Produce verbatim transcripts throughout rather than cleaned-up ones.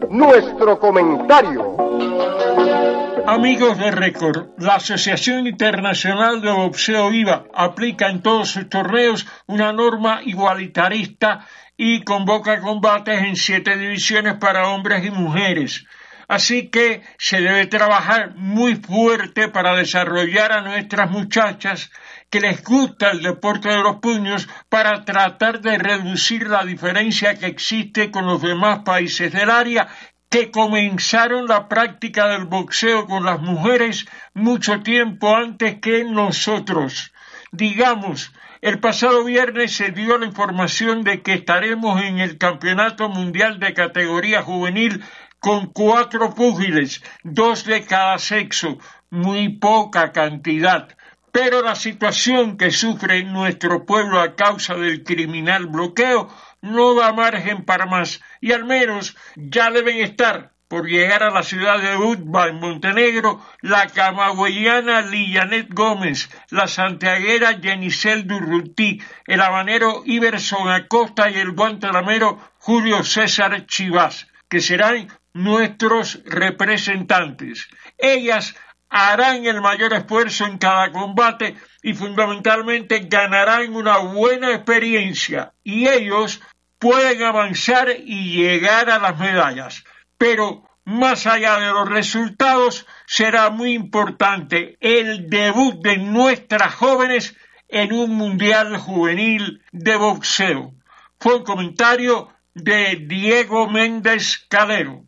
nuestro comentario. Amigos de Récord, la Asociación Internacional de Boxeo I V A aplica en todos sus torneos una norma igualitarista y convoca combates en siete divisiones para hombres y mujeres. Así que se debe trabajar muy fuerte para desarrollar a nuestras muchachas que les gusta el deporte de los puños para tratar de reducir la diferencia que existe con los demás países del área que comenzaron la práctica del boxeo con las mujeres mucho tiempo antes que nosotros. Digamos, el pasado viernes se dio la información de que estaremos en el Campeonato Mundial de Categoría Juvenil con cuatro púgiles, dos de cada sexo, muy poca cantidad. Pero la situación que sufre nuestro pueblo a causa del criminal bloqueo no da margen para más, y al menos ya deben estar por llegar a la ciudad de Budva, en Montenegro, la camagüeyana Lillanet Gómez, la santiaguera Yenicel Durruti, el habanero Iverson Acosta y el guantanamero Julio César Chivas, que serán nuestros representantes. Ellas harán el mayor esfuerzo en cada combate y fundamentalmente ganarán una buena experiencia, y ellos pueden avanzar y llegar a las medallas. Pero más allá de los resultados, será muy importante el debut de nuestras jóvenes en un mundial juvenil de boxeo. Fue un comentario de Diego Méndez Calero.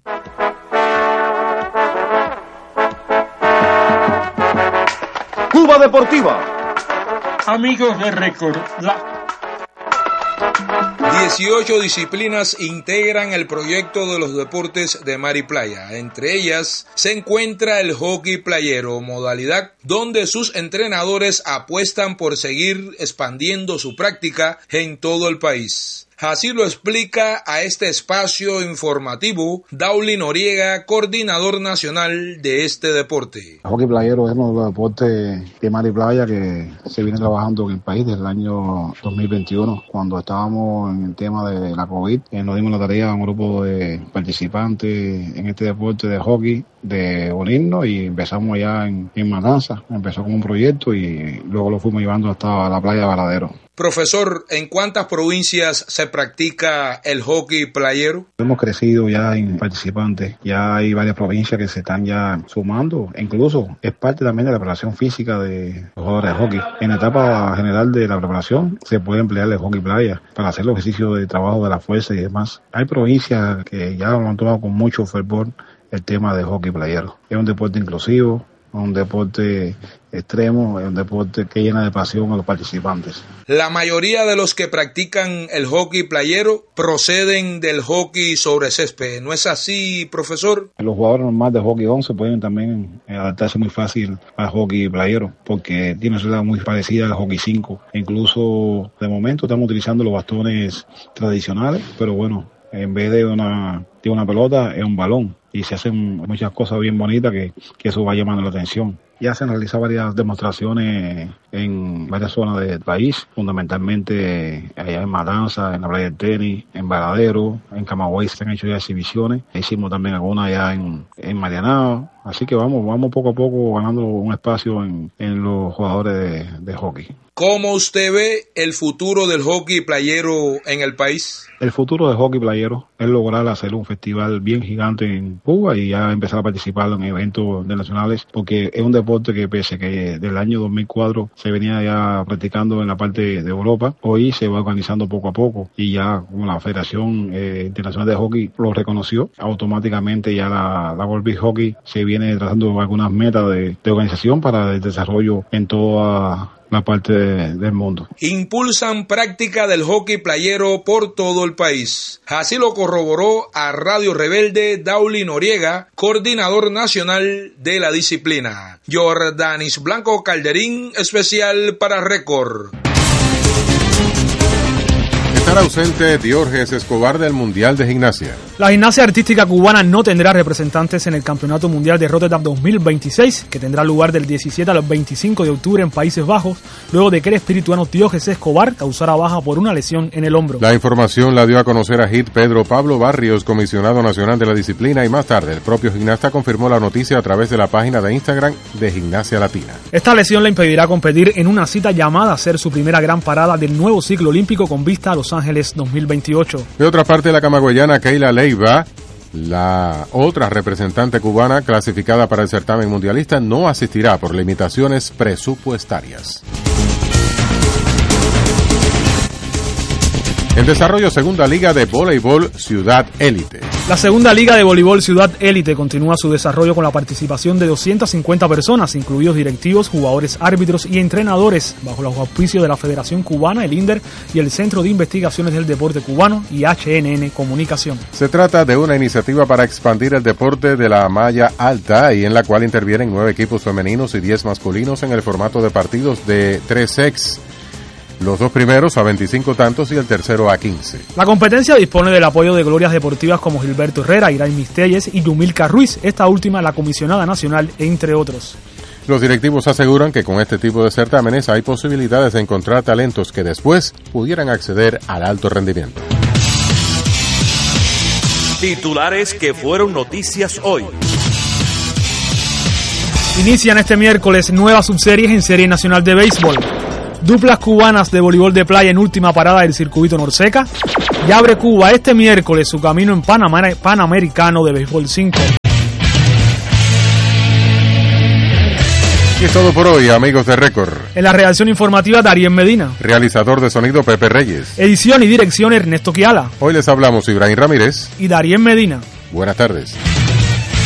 Cuba Deportiva. Amigos de Récord, la dieciocho disciplinas integran el proyecto de los deportes de mar y playa. Entre ellas se encuentra el hockey playero, modalidad donde sus entrenadores apuestan por seguir expandiendo su práctica en todo el país. Así lo explica a este espacio informativo Dauli Noriega, coordinador nacional de este deporte. El hockey playero es uno de los deportes de mar y playa que se viene trabajando en el país desde el año dos mil veintiuno. Cuando estábamos en el tema de la COVID, eh, nos dimos la tarea a un grupo de participantes en este deporte de hockey de unirnos y empezamos allá en, en Matanzas. Empezó como un proyecto y luego lo fuimos llevando hasta la playa de Varadero. Profesor, ¿en cuántas provincias se practica el hockey playero? Hemos crecido ya en participantes, ya hay varias provincias que se están ya sumando, incluso es parte también de la preparación física de los jugadores de hockey. En la etapa general de la preparación se puede emplear el hockey playa para hacer los ejercicios de trabajo de la fuerza y demás. Hay provincias que ya lo han tomado con mucho fervor el tema de hockey playero. Es un deporte inclusivo, un deporte extremo, es un deporte que llena de pasión a los participantes. La mayoría de los que practican el hockey playero proceden del hockey sobre césped, ¿no es así, profesor? Los jugadores normales de hockey once pueden también adaptarse muy fácil al hockey playero, porque tiene una regla muy parecida al hockey cinco. Incluso de momento estamos utilizando los bastones tradicionales, pero bueno, en vez de una, de una pelota es un balón. Y se hacen muchas cosas bien bonitas que, que eso va llamando la atención. Ya se han realizado varias demostraciones en varias zonas del país, fundamentalmente allá en Matanzas, en la playa del tenis, en Varadero, en Camagüey se han hecho ya exhibiciones. Hicimos también algunas allá en, en Marianao. Así que vamos, vamos poco a poco ganando un espacio en, en los jugadores de, de hockey. ¿Cómo usted ve el futuro del hockey playero en el país? El futuro del hockey playero es lograr hacer un festival bien gigante en Cuba y ya empezar a participar en eventos internacionales, porque es un deporte que pese que desde el año dos mil cuatro se venía ya practicando en la parte de Europa, hoy se va organizando poco a poco y ya como la Federación eh, Internacional de Hockey lo reconoció, automáticamente ya la, la World Beach Hockey se viene trazando algunas metas de, de organización para el desarrollo en toda la parte de, del mundo. Impulsan práctica del hockey playero por todo el país. Así lo corroboró a Radio Rebelde Dauli Noriega, coordinador nacional de la disciplina. Jordanis Blanco Calderín, especial para Récord. Esta Estará ausente Diorges Escobar del Mundial de Gimnasia. La gimnasia artística cubana no tendrá representantes en el Campeonato Mundial de Rotterdam dos mil veintiséis, que tendrá lugar del diecisiete al veinticinco de octubre en Países Bajos, luego de que el espirituano Diorges Escobar causara baja por una lesión en el hombro. La información la dio a conocer a H I T Pedro Pablo Barrios, comisionado nacional de la disciplina, y más tarde el propio gimnasta confirmó la noticia a través de la página de Instagram de Gimnasia Latina. Esta lesión le impedirá competir en una cita llamada a ser su primera gran parada del nuevo ciclo olímpico con vista a Los Ángeles dos mil veintiocho. De otra parte, la camagüeyana Keila Leiva, la otra representante cubana clasificada para el certamen mundialista, no asistirá por limitaciones presupuestarias. En desarrollo, Segunda Liga de Voleibol Ciudad Élite. La Segunda Liga de Voleibol Ciudad Élite continúa su desarrollo con la participación de doscientas cincuenta personas, incluidos directivos, jugadores, árbitros y entrenadores, bajo los auspicios de la Federación Cubana, el INDER y el Centro de Investigaciones del Deporte Cubano y H N N Comunicación. Se trata de una iniciativa para expandir el deporte de la malla alta y en la cual intervienen nueve equipos femeninos y diez masculinos en el formato de partidos de tres ex. Los dos primeros a veinticinco tantos y el tercero a quince. La competencia dispone del apoyo de glorias deportivas como Gilberto Herrera, Iraí Mistelles y Yumilka Ruiz, esta última la comisionada nacional, entre otros. Los directivos aseguran que con este tipo de certámenes hay posibilidades de encontrar talentos que después pudieran acceder al alto rendimiento. Titulares que fueron noticias hoy. Inician este miércoles nuevas subseries en Serie Nacional de Béisbol. Duplas cubanas de voleibol de playa en última parada del circuito Norseca. Y abre Cuba este miércoles su camino en Panamá, Panamericano de Béisbol cinco. Y es todo por hoy, amigos de Récord. En la redacción informativa, Darien Medina. Realizador de sonido, Pepe Reyes. Edición y dirección, Ernesto Quiala. Hoy les hablamos Ibrahim Ramírez y Darien Medina. Buenas tardes.